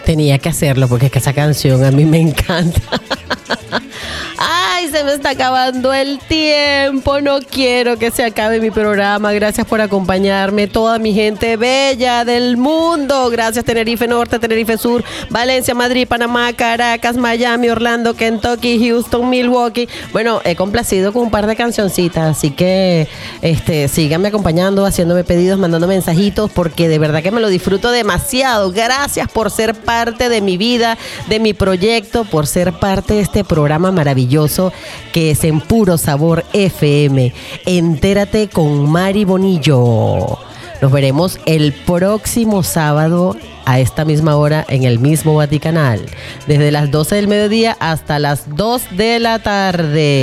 Tenía que hacerlo porque es que esa canción a mí me encanta. Ay, se me está acabando el tiempo. No quiero que se acabe mi programa. Gracias por acompañarme, toda mi gente bella del mundo. Gracias, Tenerife Norte, Tenerife Sur, Valencia, Madrid, Panamá, Caracas, Miami, Orlando, Kentucky, Houston, Milwaukee. Bueno, he complacido con un par de cancioncitas, así que síganme acompañando, haciéndome pedidos, mandando mensajitos, porque de verdad que me lo disfruto demasiado. Gracias por ser parte de mi vida, de mi proyecto, por ser parte de este programa maravilloso que es En Puro Sabor FM. Entérate con Mari Bonillo. Nos veremos el próximo sábado a esta misma hora en el mismo Vaticanal, desde las 12 del mediodía hasta las 2 de la tarde.